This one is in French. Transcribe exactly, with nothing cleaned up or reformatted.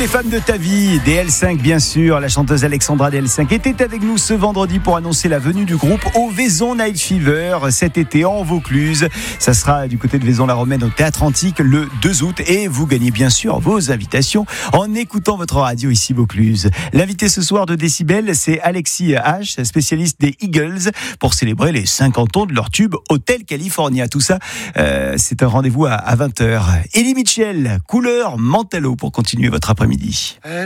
les femmes de ta vie, des L cinq bien sûr. La chanteuse Alexandra des L cinq était avec nous ce vendredi pour annoncer la venue du groupe au Vaison Night Fever cet été en Vaucluse. Ça sera du côté de Vaison-la-Romaine au Théâtre Antique le deux août et vous gagnez bien sûr vos invitations en écoutant votre radio ici Vaucluse. L'invité ce soir de Décibel, c'est Alexis H, spécialiste des Eagles, pour célébrer les cinquante ans de leur tube Hotel California. Tout ça, euh, c'est un rendez-vous à, à vingt heures. Elie Mitchell, couleur Mantello pour continuer votre après-midi.